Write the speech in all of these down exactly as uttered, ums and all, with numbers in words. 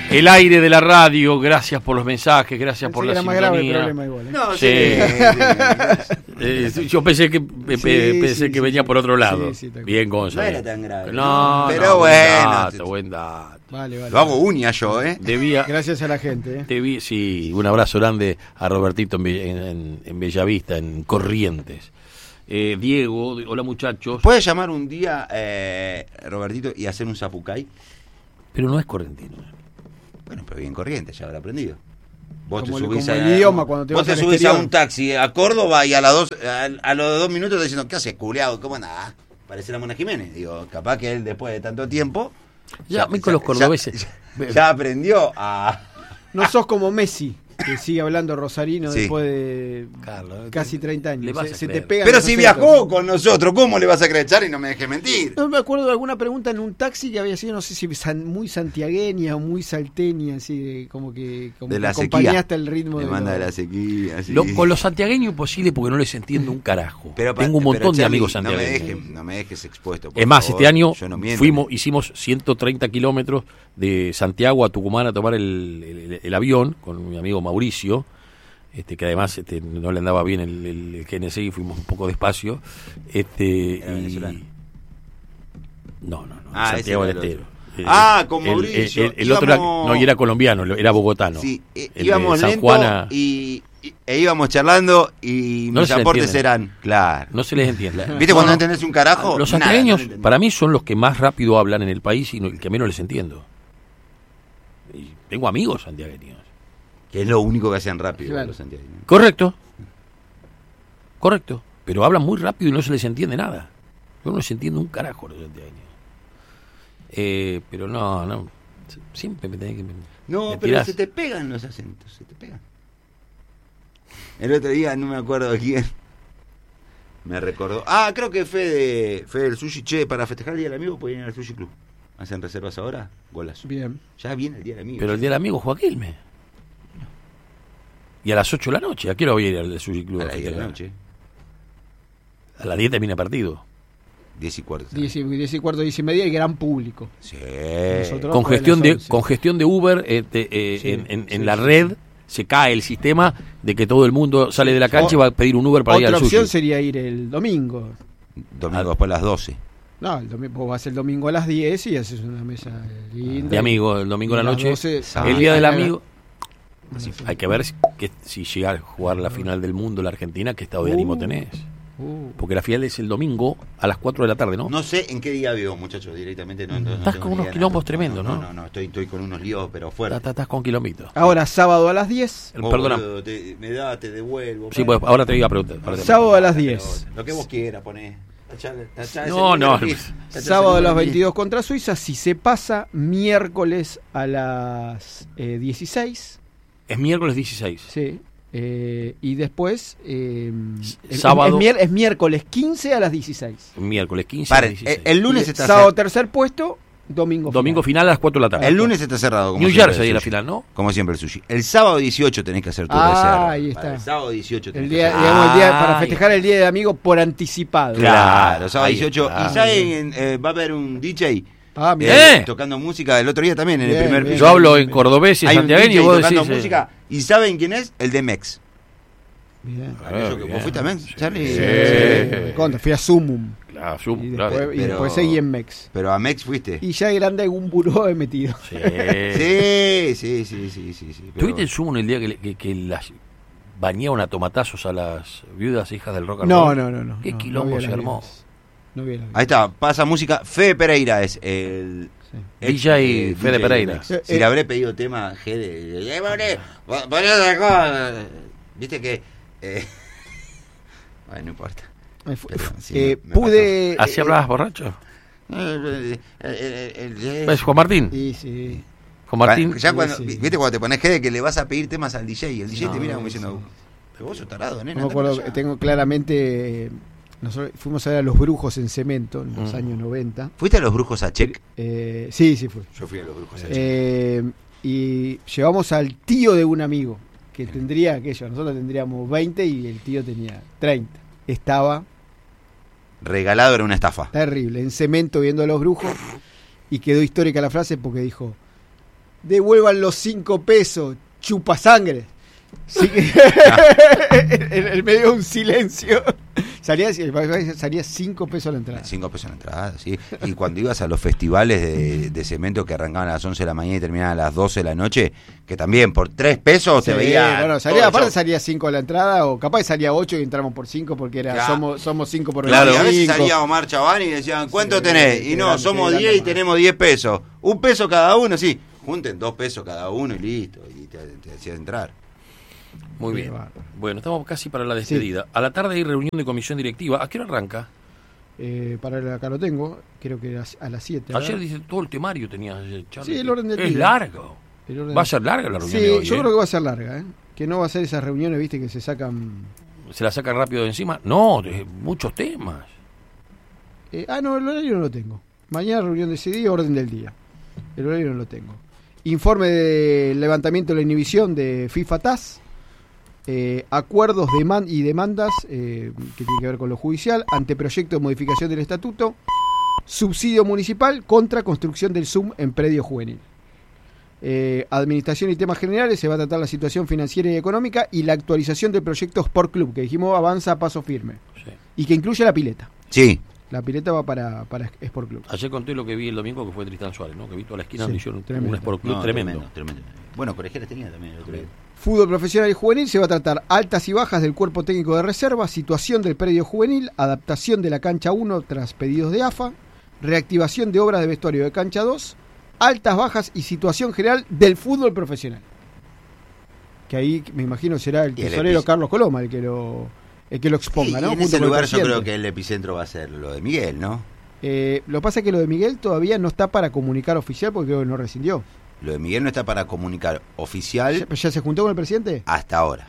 El aire de la radio, gracias por los mensajes, gracias Pensé por que la era sintonía. más grave el problema igual, ¿eh? No, Sí. sí. Eh, yo pensé que pe- pe- Sí, pensé sí, que sí, venía sí. por otro lado. Sí, sí, tal Bien, No Gonzalo. era tan grave. No, Pero no, bueno. Buen dato, buen dato. Vale, vale. Lo hago uña yo, ¿eh? Debía, Gracias a la gente, ¿eh? debí- sí, un abrazo grande a Robertito en, Be- en, en- en Bellavista, en Corrientes. Eh, Diego, hola muchachos. ¿Puedes llamar un día, eh, Robertito, y hacer un zapucay? Pero no es correntino. Bueno, pero bien corriente, ya habrá aprendido. Vos Como te el- subís como a, el idioma cuando te vos vas te al subís exterior. a un taxi a Córdoba y a, las dos, a, a los dos minutos te diciendo, ¿qué haces, culeado? ¿Cómo nada? Parece la Mona Jiménez. Digo, capaz que él después de tanto tiempo... Ya, a mí con los cordobeses. Ya, ya aprendió a... No sos como Messi, que sigue hablando rosarino Sí. después de Carlos, casi treinta años. le vas Se, a se te creer. pegan Pero los si acentos. viajó con nosotros, ¿cómo le vas a creer, Charly? No me dejes mentir. No me acuerdo de alguna pregunta en un taxi que había sido, no sé si san- muy santiagueña o muy salteña, así de, como que como De que la acompañaste sequía. el ritmo Me de manda lo- de la sequía, así. Lo- con los santiagueños imposible porque no les entiendo un carajo. Pero pa- Tengo un montón pero, de Charly, amigos no me santiagueños. dejes, no me dejes expuesto, por Es más, favor. este año Yo no miento. fuimos, hicimos ciento treinta kilómetros de Santiago a Tucumán a tomar el, el- el avión con mi amigo Mauricio, este que además este, no le andaba bien el, el, el G N C y fuimos un poco despacio. Este, ¿Era y... venezolano? No, no, no, Ah, Santiago ese del era el Estero. otro. Ah, con El- el- Mauricio. El, el otro era, Íbamos- no, y era colombiano, era bogotano. Sí, eh, El de íbamos San lento Juana- y, y- e íbamos charlando y No mis se le aportes entiende. eran, claro. No se les entiende. ¿Viste cuando no entendés un carajo? Los Nada, santiagueños, no le entendí. para mí, son los que más rápido hablan en el país y no- el que menos les entiendo. Y tengo amigos santiagueños. Que es lo único que hacen rápido Claro. los santiagueños. Correcto. Correcto. Pero hablan muy rápido y no se les entiende nada. Yo no les entiendo un carajo los santiagueños. Eh, pero no, no. Siempre me tenés que... No, me pero tirás. se te pegan los acentos, se te pegan. El otro día, no me acuerdo de quién, me recordó. Ah, creo que Fede, Fede del Sushi. Che, para festejar el Día del Amigo pueden ir al Sushi Club. ¿Hacen reservas ahora? Golazo. Bien. Ya viene el Día del Amigo. Pero el día del amigo juega Quilmes. Y a las ocho de la noche. ¿A qué hora voy a ir al Sushi Club? a a las diez de la festejar? noche. A las diez termina partido. diez y cuarto. Diez y, diez y cuarto, diez y media y gran público. Sí. Nosotros- Con por las gestión de, once. con gestión de Uber este, eh, Sí, en, en- en sí, la sí, red se cae el sistema de que todo el mundo sale de la cancha y va a pedir un Uber para ir Otra al opción sushi. sería ir el domingo. Domingo después a las doce. No, el domingo, vos vas el domingo a las diez y haces una mesa linda. De amigo, el domingo a la Y noche. las doce, El día del ah, amigo. Sí. Hay que ver si, que, si llega a jugar la final del mundo la Argentina, qué estado de ánimo Uh. tenés. Uh, Porque la final es el domingo a las cuatro de la tarde, ¿no? No sé en qué día vivo, muchachos, directamente. No, no, no Estás tengo con ni unos idea de quilombos nada. tremendos, ¿no? No, no, no, estoy, estoy con unos líos, pero Estás, fuerte. estás- estás con kilómetros. Ahora, sábado a las diez. El- Oh, Perdona. boludo, te- me da, te devuelvo. Sí, padre. pues ahora te iba a preguntar. ahora te- Sábado a las diez. Lo que vos quieras, poné. Tachale, tachale No, ese no. número, please. Tachale ese Sábado a número, las please. veintidós contra Suiza. Si se pasa, miércoles a las eh, dieciséis. Es miércoles dieciséis. Sí. Eh, y después. Eh, es- Sábado. Es, mier- es miércoles quince a las dieciséis. Miércoles quince Pare, a dieciséis. el, el lunes Y está sábado cerrado. tercer puesto, domingo Domingo final a las cuatro de la tarde. El lunes está cerrado. Como New siempre, Jersey el es la sushi. final, ¿no? Como siempre el sushi. El sábado dieciocho tenés que hacer tu Ah, reserva. ahí está. Para el sábado dieciocho tenés El que día, hacer- digamos, el día para Ay. festejar el día de amigo por anticipado. Claro, sábado Ahí dieciocho. está. Y saben, eh, va a haber un D J Ah, eh, mira. ¿Eh? tocando música el otro día también en Bien, el primer bien. piso. Yo hablo en cordobés y Hay un santiagueño y D J vos tocando decís... eh, música. ¿Y saben quién es? El de Mex. Bien. Ah, Aquello que- bien. ¿Vos fuiste a Mex, Sí. Charlie? Sí. Eh, Contra, fui a Sumum. Claro, sub- Y claro. después, y pero- después seguí en Mex. Pero a Mex fuiste. Y ya de grande algún buró he metido. Sí. Sí, sí, sí, sí, sí, sí. pero- ¿Tuviste en Sumo el día que, le- que, que las bañaban a tomatazos a las viudas hijas del rock and No, roll? no, no, no. Qué no, quilombo no vi a se las armó. viejas. No vi a las Ahí está, pasa música. Fede Pereira es el... Sí. ex, D J eh, Fede D J Pereira. de Mex. Eh, Si eh. le habré pedido tema G de... eh, poné, pon- poné otra cosa. Viste que... eh, Bueno, no importa. Me fu- Pero, sí, eh, me- me pude. ¿Así eh, hablabas borracho? Eh, eh, eh, eh, ¿Ves, Juan Martín? Sí, sí. Juan Martín. Ya cuando, Sí, sí. viste cuando te pones G de que le vas a pedir temas al D J y el D J No, te mira como sí. diciendo, pero vos sos tarado, nena. No me anda para acuerdo, allá". tengo claramente. eh, Nosotros fuimos a ver a los Brujos en Cemento en los Mm. años noventa. ¿Fuiste a los brujos a Check? Eh, sí, sí fue. Yo fui a los brujos a Check. Eh, y llevamos al tío de un amigo que tendría aquello. Nosotros tendríamos veinte y el tío tenía treinta. Estaba Regalado era una estafa. terrible, en Cemento viendo a los Brujos. Y quedó histórica la frase porque dijo: devuelvan los cinco pesos, chupa sangre. Sí, en el medio de un silencio. Salía, salía cinco pesos la entrada. Cinco pesos la entrada, sí. Y cuando ibas a los festivales de, de cemento que arrancaban a las once de la mañana y terminaban a las doce de la noche, que también por tres pesos te sí, veía. Bueno, salía, aparte salía cinco la entrada, o capaz salía ocho y entramos por cinco porque era Claro. somos somos cinco por Claro, veinticinco. a veces salía Omar Chaván y decían, ¿cuánto Sí, tenés? qué Y no, grande, somos qué diez grande, y tenemos diez pesos. Un peso cada uno, sí. Junten dos pesos cada uno y listo. Y te, te hacían entrar. Muy Qué bien. bárbaro. Bueno, estamos casi para la despedida. Sí. A la tarde hay reunión de comisión directiva. ¿A qué hora arranca? Eh, para el, acá lo tengo, creo que a las siete. Ayer dice todo el temario tenía Charlie. Sí, el orden del es día. largo. El orden Va a del... ser larga la reunión Sí, de hoy, yo ¿eh? creo que va a ser larga, ¿eh? Que no va a ser esas reuniones, viste, que se sacan... ¿Se la sacan rápido de encima? No, de muchos temas. Eh, ah, no, el horario no lo tengo. Mañana reunión de ese día, orden del día. El horario no lo tengo. Informe de levantamiento de la inhibición de FIFA T A S. Eh, acuerdos deman- y demandas eh, que tienen que ver con lo judicial, anteproyecto de modificación del estatuto, subsidio municipal contra construcción del S U M en predio juvenil. Eh, administración y temas generales, se va a tratar la situación financiera y económica y la actualización del proyecto Sport Club, que dijimos avanza a paso firme, Sí. y que incluye la pileta. Sí. La pileta va para, para Sport Club. Ayer conté lo que vi el domingo, que fue Tristán Suárez, ¿no? Que vi toda la esquina Sí, donde hicieron tremendo. un Sport Club No, tremendo. tremendo, tremendo. Bueno, Colegiales tenía también el otro día. Fútbol profesional y juvenil, se va a tratar altas y bajas del cuerpo técnico de reserva, situación del predio juvenil, adaptación de la cancha uno tras pedidos de A F A, reactivación de obras de vestuario de cancha dos, altas, bajas y situación general del fútbol profesional. Que ahí me imagino será el Y el tesorero epic- Carlos Coloma el que lo, el que lo exponga, Y, ¿no? y en Junto ese con el lugar yo presidente. creo que el epicentro va a ser lo de Miguel, ¿no? Eh, lo que pasa es que lo de Miguel todavía no está para comunicar oficial porque creo que no rescindió. Lo de Miguel no está para comunicar oficial ¿Ya, ya se juntó con el presidente? hasta ahora.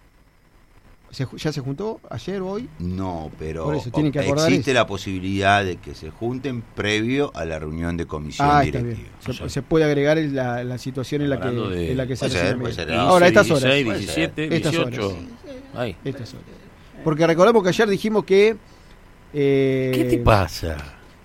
¿Se ju- ¿Ya se juntó ayer o hoy? No, pero Por eso, tienen que acordar existe eso. la posibilidad de que se junten previo a la reunión de comisión Ah, está directiva. bien. Se, O sea, se puede agregar en la, la situación en la que, hablando de- en la que se puede hace ser, la puede medida. ser. Ahora, estas horas. dieciséis, Puede diecisiete, Estas dieciocho. horas. Ahí. Estas horas. Porque recordemos que ayer dijimos que eh, ¿Qué te pasa?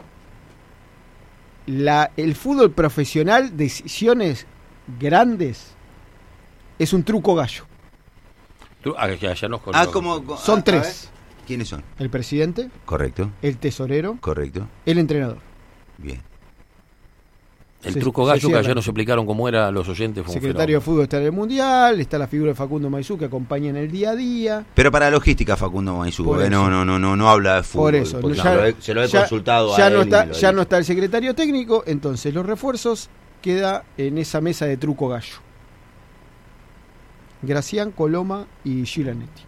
la, el fútbol profesional, decisiones grandes, es un truco gallo. Tú, ah, ya, ya nos Ah, conozco. como Son a- a tres. ver, ¿quiénes son? El presidente, Correcto, el tesorero, correcto. el entrenador. Bien. El se- truco se gallo que cierra. ayer nos explicaron cómo era los oyentes. Fue un Secretario de fenómeno. fútbol está en el Mundial, está la figura de Facundo Maizú que acompaña en el día a día. Pero para logística Facundo Maizú, Por eh, eso. no, no, no, no, no habla de fútbol. Por eso, porque ya- se lo he, se lo he ya- consultado ya a no él y está, me lo ya dijo. no está el secretario técnico, entonces los refuerzos queda en esa mesa de truco gallo. Gracián, Coloma y Gilanetti.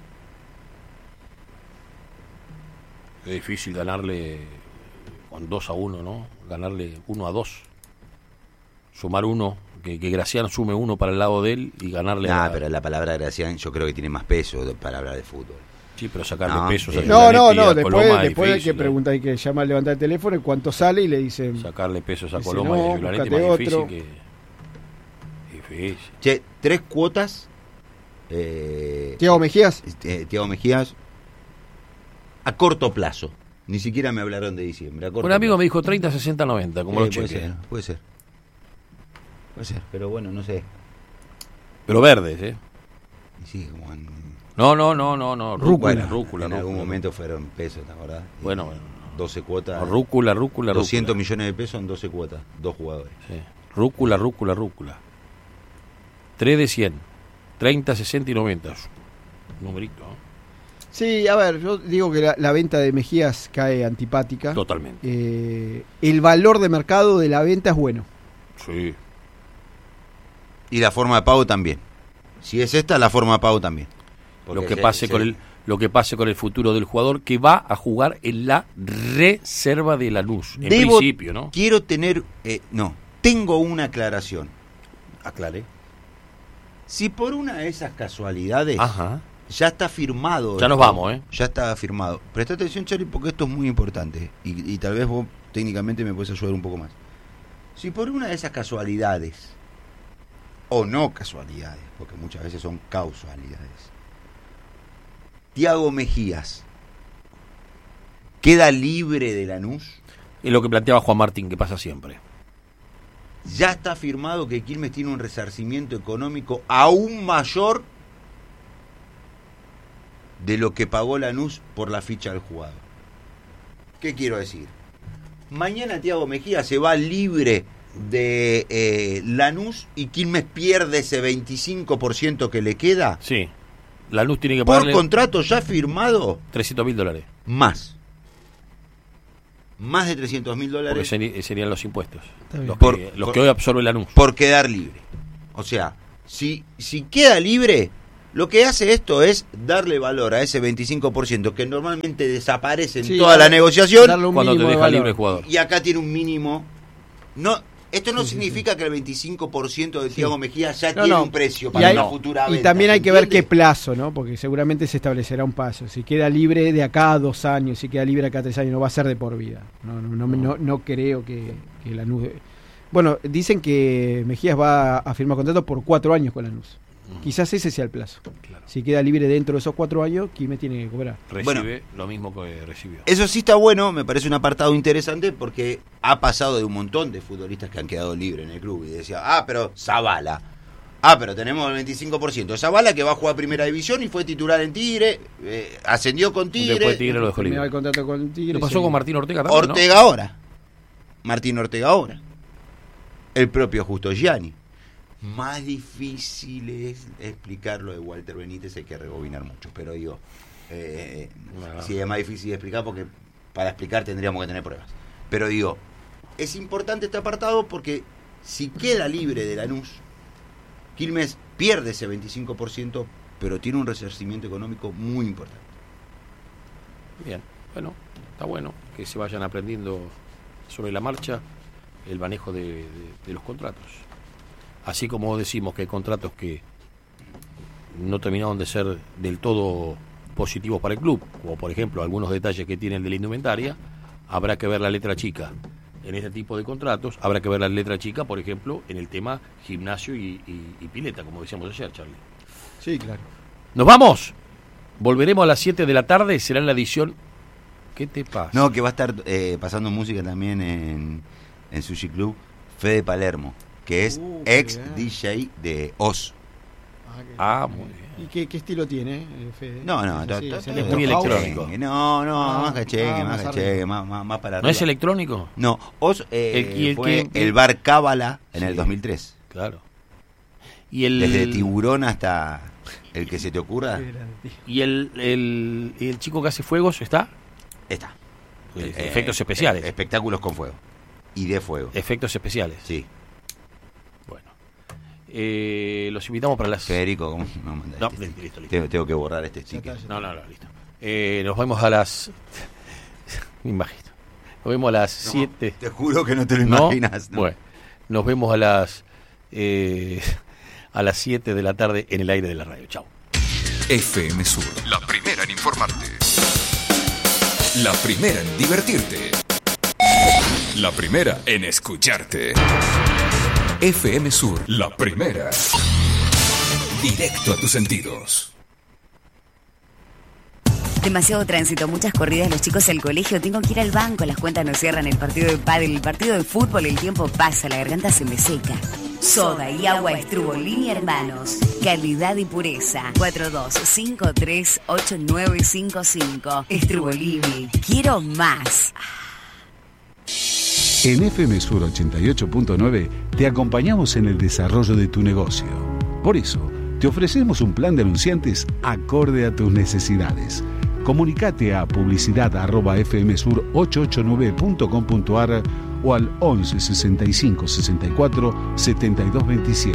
Es difícil ganarle con dos a uno, ¿no? Ganarle uno a dos. Sumar uno, que, que Gracián sume uno para el lado de él y ganarle Nah, a... pero la palabra Gracián yo creo que tiene más peso de- para hablar de fútbol. Sí, pero sacarle No, pesos a eh, No, no, Gilanetti y no, a después, Coloma es después hay que difícil, ¿eh? preguntar, hay que llamar, levantar el teléfono y cuánto sale y le dicen... Sacarle pesos a Dice, Coloma no, y a Gilanetti buscate más difícil otro. que... Difícil. Che, tres cuotas. Eh, Tiago Mejías, eh, Tiago Mejías. A corto plazo. Ni siquiera me hablaron de diciembre. A corto Un amigo plazo. me dijo treinta, sesenta, noventa, como Eh, los puede cheques. ser, puede ser. Puede ser, pero bueno, no sé. Pero verdes, ¿eh? Y sí, como en, No, no, no, no, no. Rúcula, bueno, rúcula. en algún rúcula. momento fueron pesos, ¿te acordás? Bueno, bueno. doce cuotas. No, rúcula, rúcula, doscientos rúcula. millones de pesos en doce cuotas. Dos jugadores. Sí. Rúcula, rúcula, rúcula. tres de cien. treinta, sesenta y noventa. Numerito, ¿no? sí, a ver, yo digo que la, la venta de Mejías cae antipática. Totalmente. Eh, el valor de mercado de la venta es bueno. Sí. Y la forma de pago también. Si es esta, la forma de pago también. Porque Lo que se- pase se- con el lo que pase con el futuro del jugador que va a jugar en la reserva de Lanús, en Debo- principio, ¿no? Quiero tener... eh, no, tengo una aclaración. Aclaré. Si por una de esas casualidades Ajá. ya está firmado... Ya nos vamos, ¿eh? Ya está firmado. Presta atención, Charlie, porque esto es muy importante. Y, y tal vez vos técnicamente me puedes ayudar un poco más. Si por una de esas casualidades, o no casualidades, porque muchas veces son causalidades, Tiago Mejías queda libre de Lanús, Es lo que planteaba Juan Martín, que pasa siempre. ya está firmado que Quilmes tiene un resarcimiento económico aún mayor de lo que pagó Lanús por la ficha del jugador. ¿Qué quiero decir? Mañana Thiago Mejía se va libre de eh, Lanús y Quilmes pierde ese veinticinco por ciento que le queda. Sí. Lanús tiene que Por pagarle contrato ya firmado, trescientos mil dólares. más. Más de trescientos mil Porque dólares seri- serían los impuestos. bien. Los, Por- que, los por- que hoy absorbe Lanús. por quedar libre. O sea, si, si queda libre, lo que hace esto es darle valor a ese veinticinco por ciento que normalmente desaparece en Sí, toda la darle- negociación, darle un Cuando te mínimo de deja valor. libre el jugador. y acá tiene un mínimo. No, esto no Sí, sí, significa que el veinticinco por ciento de Sí. Thiago Mejía ya No, tiene no. un precio Y, para hay- una futura y venta. también hay ¿se que ver qué entiende? plazo, ¿no? Porque seguramente se establecerá un plazo. Si queda libre de acá a dos años, si queda libre acá a tres años, no va a ser de por vida. No, no, no, no, no creo que, que Lanús. Bueno, dicen que Mejías va a firmar contrato por cuatro años con Lanús. Quizás ese sea el plazo. Claro. Si queda libre dentro de esos cuatro años, Quilmes tiene que cobrar. Recibe Bueno. lo mismo que recibió. Eso sí está bueno, me parece un apartado interesante porque ha pasado de un montón de futbolistas que han quedado libres en el club y decía, ah, pero Zavala. Ah, pero tenemos el veinticinco por ciento. Zavala que va a jugar Primera División y fue titular en Tigre, eh, ascendió con Tigre. Después Tigre lo dejó Terminaba libre. el contrato con Tigre. Lo pasó sí. con Martín Ortega también, ¿no? Ortega ahora. Martín Ortega ahora. El propio Justo Gianni. Más difícil es explicar lo de Walter Benítez, hay que rebobinar mucho, pero digo, eh, No. sí es más difícil de explicar porque para explicar tendríamos que tener pruebas. Pero digo, es importante este apartado porque si queda libre de Lanús, Quilmes pierde ese veinticinco por ciento, pero tiene un resarcimiento económico muy importante. Bien, bueno, está bueno que se vayan aprendiendo sobre la marcha el manejo de, de- de los contratos. Así como decimos que hay contratos que no terminaron de ser del todo positivos para el club, como por ejemplo algunos detalles que tiene el de la indumentaria, habrá que ver la letra chica en este tipo de contratos, habrá que ver la letra chica, por ejemplo, en el tema gimnasio y, y- y pileta, como decíamos ayer, Charlie. Sí, claro. ¡Nos vamos! Volveremos a las siete de la tarde, será en la edición... ¿Qué te pasa? No, que va a estar eh, pasando música también en, en Sushi Club, Fede Palermo, que es Uh, qué ex bien. D J de Oz. Ah, qué- Ah, muy bien. ¿Y qué, qué estilo tiene, eh, Fede? No, no, ¿Es to- así, to- es to- electro muy house? electrónico. No, no, Ah, más cacheque, ah, más más cacheque, arriba. más, más, más para ¿No arriba. es electrónico? No, Oz eh, El- y el fue que- el bar Cábala en Sí. el dos mil tres. Claro. Y el, Desde Tiburón hasta el que se te ocurra, Qué grande, tío. ¿Y el, el, y el chico que hace fuegos está? está. Eh, Eh, efectos eh, especiales. espectáculos con fuego. Y de fuego. Efectos especiales. Sí. Bueno. Eh, los invitamos para las... Federico, ¿cómo no mandaste? No, listo, listo. listo. Tengo, tengo que borrar este Ya sticker. está, ya No, no, no, listo. Eh, nos vemos a las... Me imagino. Nos vemos a las siete. Te juro que no te lo ¿No? imaginas. ¿no? Bueno, nos vemos a las... Eh, a las siete de la tarde en el aire de la radio. Chao. F M Sur, la primera en informarte. La primera en divertirte. La primera en escucharte. F M Sur, la primera. Directo a tus sentidos. Demasiado tránsito, muchas corridas, los chicos al colegio, tengo que ir al banco, las cuentas no cierran, el partido de pádel, el partido de fútbol, el tiempo pasa, la garganta se me seca. Soda y agua Estrubolini Hermanos, calidad y pureza. cuatro dos cinco tres ocho nueve cinco cinco. Estrubolini, quiero más. En F M Sur ochenta y ocho punto nueve te acompañamos en el desarrollo de tu negocio. Por eso, te ofrecemos un plan de anunciantes acorde a tus necesidades. Comunicate a publicidad arroba f m sur ocho ocho nueve punto com punto a r o al once sesenta y cinco sesenta y cuatro setenta y dos veintisiete.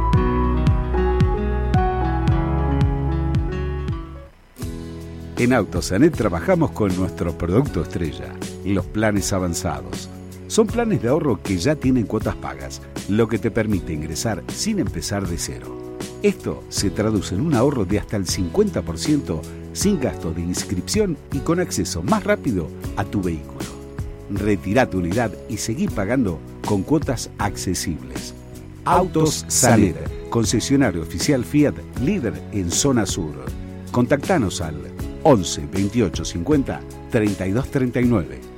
En Autosanet trabajamos con nuestro producto estrella, los planes avanzados. Son planes de ahorro que ya tienen cuotas pagas, lo que te permite ingresar sin empezar de cero. Esto se traduce en un ahorro de hasta el cincuenta por ciento sin gasto de inscripción y con acceso más rápido a tu vehículo. Retirá tu unidad y seguí pagando con cuotas accesibles. Autos Sanet, concesionario oficial Fiat, líder en zona sur. Contactanos al once veintiocho cincuenta treinta y dos treinta y nueve.